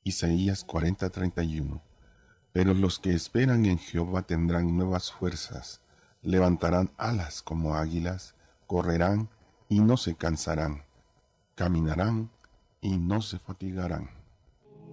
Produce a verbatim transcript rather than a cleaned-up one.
Isaías cuarenta treinta y uno. Pero los que esperan en Jehová tendrán nuevas fuerzas, levantarán alas como águilas, correrán y no se cansarán, caminarán y no se fatigarán.